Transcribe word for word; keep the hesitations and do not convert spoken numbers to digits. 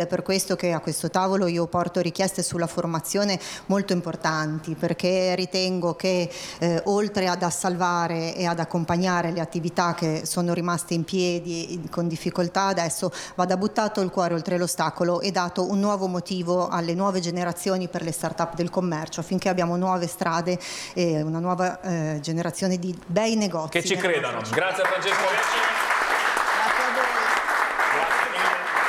ed è per questo che a questo tavolo io porto richieste sulla formazione molto importanti, perché ritengo che eh, oltre ad salvare e ad accompagnare le attività che sono rimaste in piedi con difficoltà, adesso vada buttato il cuore oltre l'ostacolo e dato un nuovo motivo alle nuove generazioni per le start-up del commercio, affinché abbiamo nuove strade e una nuova eh, generazione di bei negozi. Che ci credano. Grazie a Francesco Lecci.